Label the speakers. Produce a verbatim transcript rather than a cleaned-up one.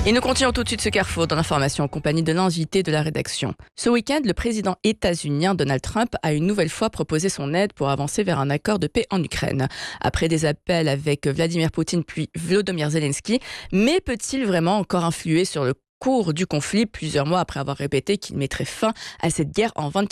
Speaker 1: Et nous continuons tout de suite ce carrefour dans l'information en compagnie de l'invité de la rédaction. Ce week-end, le président états-unien Donald Trump a une nouvelle fois proposé son aide pour avancer vers un accord de paix en Ukraine. Après des appels avec Vladimir Poutine puis Volodymyr Zelensky, mais peut-il vraiment encore influer sur le cours du conflit plusieurs mois après avoir répété qu'il mettrait fin à cette guerre en